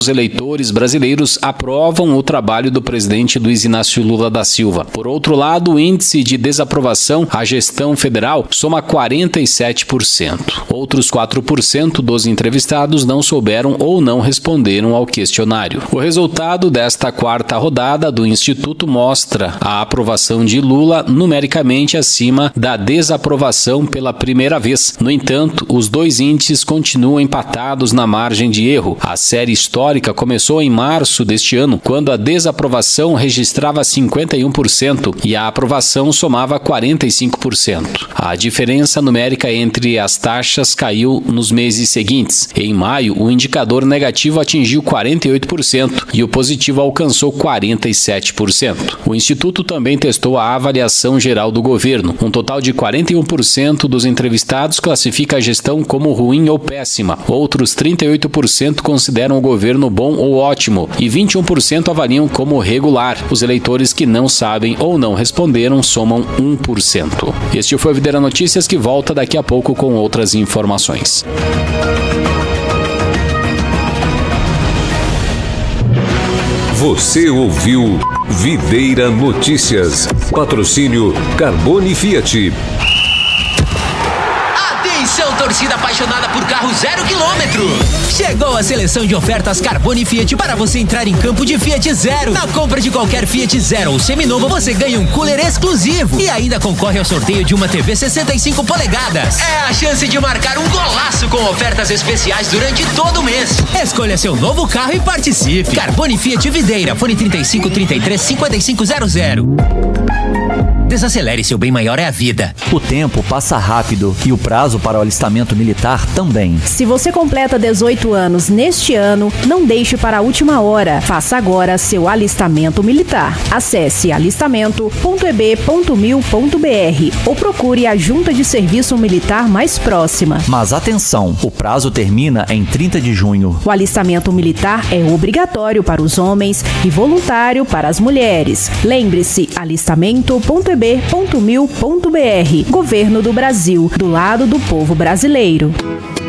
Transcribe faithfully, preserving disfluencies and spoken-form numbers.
Os eleitores brasileiros aprovam o trabalho do presidente Luiz Inácio Lula da Silva. Por outro lado, o índice de desaprovação à gestão federal soma quarenta e sete por cento. Outros quatro por cento dos entrevistados não souberam ou não responderam ao questionário. O resultado desta quarta rodada do Instituto mostra a aprovação de Lula numericamente acima da desaprovação pela primeira vez. No entanto, os dois índices continuam empatados na margem de erro. A série histórica começou em março deste ano, quando a desaprovação registrava cinquenta e um por cento e a aprovação somava quarenta e cinco por cento. A diferença numérica entre as taxas caiu nos meses seguintes. Em maio, o indicador negativo atingiu quarenta e oito por cento e o positivo alcançou quarenta e sete por cento. O Instituto também testou a avaliação geral do governo. Um total de quarenta e um por cento dos entrevistados classifica a gestão como ruim ou péssima. Outros trinta e oito por cento consideram o governo bom ou ótimo e vinte e um por cento avaliam como regular. Os eleitores que não sabem ou não responderam somam um por cento. Este foi o Videira Notícias, que volta daqui a pouco com outras informações. Você ouviu Videira Notícias. Patrocínio Carbone Fiat. Atenção, torcida apaixonada por carro zero quilômetro! Chegou a seleção de ofertas Carbone Fiat para você entrar em campo de Fiat Zero. Na compra de qualquer Fiat Zero ou seminovo, você ganha um cooler exclusivo e ainda concorre ao sorteio de uma T V sessenta e cinco polegadas. É a chance de marcar um golaço com ofertas especiais durante todo o mês. Escolha seu novo carro e participe. Carbone Fiat Videira, fone trinta e cinco, trinta e três, cinquenta e cinco zero zero. Desacelere, seu bem maior é a vida. O tempo passa rápido e o prazo para o alistamento militar também. Se você completa dezoito anos neste ano, não deixe para a última hora. Faça agora seu alistamento militar. Acesse alistamento ponto e b ponto mil ponto b r ou procure a junta de serviço militar mais próxima. Mas atenção, o prazo termina em trinta de junho. O alistamento militar é obrigatório para os homens e voluntário para as mulheres. Lembre-se, alistamento ponto e b ponto mil ponto b r. Governo do Brasil, do lado do povo brasileiro.